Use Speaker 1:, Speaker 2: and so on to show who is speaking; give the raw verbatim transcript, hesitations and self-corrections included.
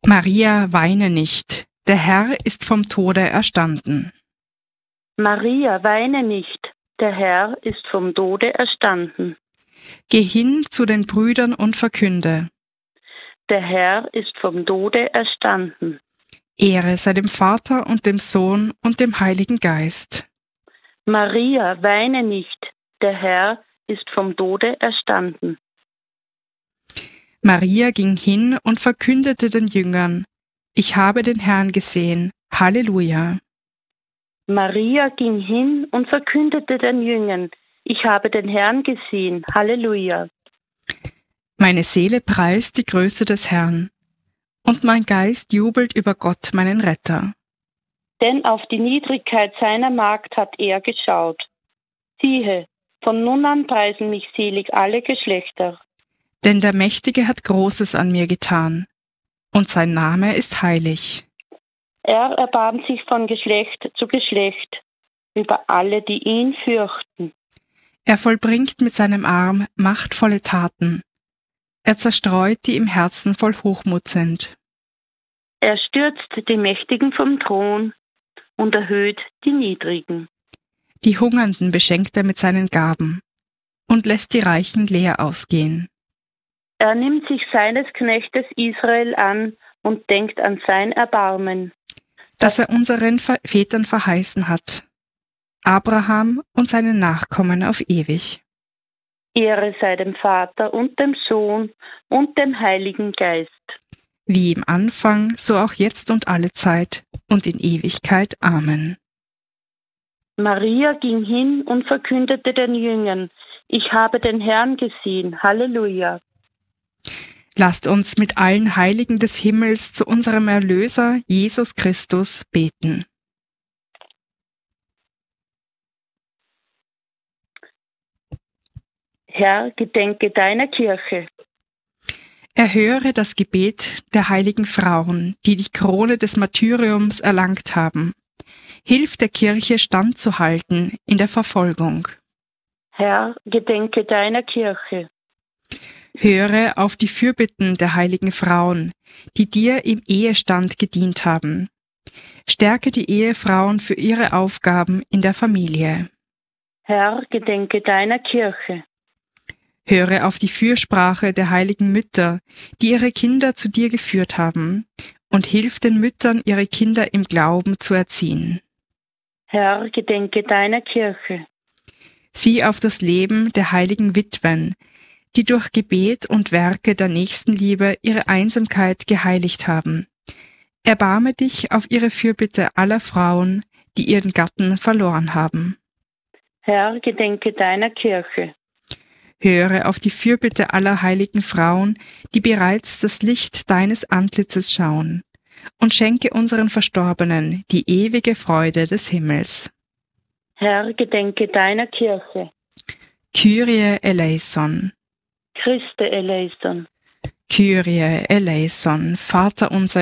Speaker 1: Maria, weine nicht, der Herr ist vom Tode erstanden.
Speaker 2: Maria, weine nicht, der Herr ist vom Tode erstanden.
Speaker 1: Geh hin zu den Brüdern und verkünde:
Speaker 2: Der Herr ist vom Tode erstanden.
Speaker 1: Ehre sei dem Vater und dem Sohn und dem Heiligen Geist.
Speaker 2: Maria, weine nicht, der Herr ist vom Tode erstanden.
Speaker 1: Maria ging hin und verkündete den Jüngern: Ich habe den Herrn gesehen. Halleluja.
Speaker 2: Maria ging hin und verkündete den Jüngern: Ich habe den Herrn gesehen. Halleluja.
Speaker 1: Meine Seele preist die Größe des Herrn, und mein Geist jubelt über Gott, meinen Retter.
Speaker 2: Denn auf die Niedrigkeit seiner Magd hat er geschaut. Siehe, von nun an preisen mich selig alle Geschlechter.
Speaker 1: Denn der Mächtige hat Großes an mir getan, und sein Name ist heilig.
Speaker 2: Er erbarmt sich von Geschlecht zu Geschlecht über alle, die ihn fürchten.
Speaker 1: Er vollbringt mit seinem Arm machtvolle Taten. Er zerstreut, die im Herzen voll Hochmut sind.
Speaker 2: Er stürzt die Mächtigen vom Thron und erhöht die Niedrigen.
Speaker 1: Die Hungernden beschenkt er mit seinen Gaben und lässt die Reichen leer ausgehen.
Speaker 2: Er nimmt sich seines Knechtes Israel an und denkt an sein Erbarmen,
Speaker 1: das er unseren Vätern verheißen hat, Abraham und seinen Nachkommen auf ewig.
Speaker 2: Ehre sei dem Vater und dem Sohn und dem Heiligen Geist.
Speaker 1: Wie im Anfang, so auch jetzt und alle Zeit und in Ewigkeit. Amen.
Speaker 2: Maria ging hin und verkündete den Jüngern: Ich habe den Herrn gesehen. Halleluja.
Speaker 1: Lasst uns mit allen Heiligen des Himmels zu unserem Erlöser Jesus Christus beten.
Speaker 2: Herr, gedenke deiner Kirche.
Speaker 1: Erhöre das Gebet der heiligen Frauen, die die Krone des Martyriums erlangt haben. Hilf der Kirche standzuhalten in der Verfolgung.
Speaker 2: Herr, gedenke deiner Kirche.
Speaker 1: Höre auf die Fürbitten der heiligen Frauen, die dir im Ehestand gedient haben. Stärke die Ehefrauen für ihre Aufgaben in der Familie.
Speaker 2: Herr, gedenke deiner Kirche.
Speaker 1: Höre auf die Fürsprache der heiligen Mütter, die ihre Kinder zu dir geführt haben, und hilf den Müttern, ihre Kinder im Glauben zu erziehen.
Speaker 2: Herr, gedenke deiner Kirche.
Speaker 1: Sieh auf das Leben der heiligen Witwen, die durch Gebet und Werke der Nächstenliebe ihre Einsamkeit geheiligt haben. Erbarme dich auf ihre Fürbitte aller Frauen, die ihren Gatten verloren haben.
Speaker 2: Herr, gedenke deiner Kirche.
Speaker 1: Höre auf die Fürbitte aller heiligen Frauen, die bereits das Licht deines Antlitzes schauen, und schenke unseren Verstorbenen die ewige Freude des Himmels.
Speaker 2: Herr, gedenke deiner Kirche.
Speaker 1: Kyrie eleison.
Speaker 2: Christe eleison.
Speaker 1: Kyrie eleison. Vater unser